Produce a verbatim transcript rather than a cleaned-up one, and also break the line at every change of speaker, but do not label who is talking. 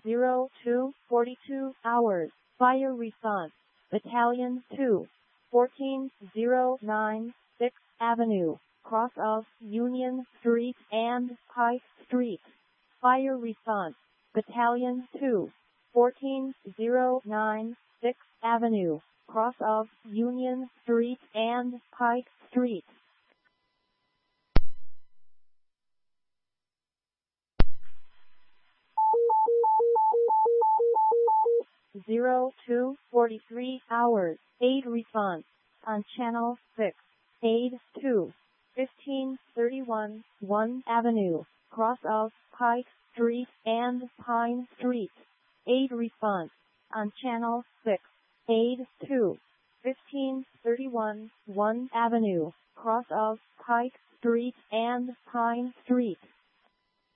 zero two forty-two hours. Fire response. Battalion two. fourteen oh nine sixth Avenue, cross of Union Street and Pike Street. Fire response. Battalion two. fourteen oh nine sixth Avenue, cross of Union Street and Pike Street. zero two forty-three hours. Aid response. On Channel six. Aid two. fifteen thirty-one one Avenue, cross of Pike Street and Pine Street. Aid response. On Channel six. Aid two. fifteen thirty-one one Avenue, cross of Pike Street and Pine Street.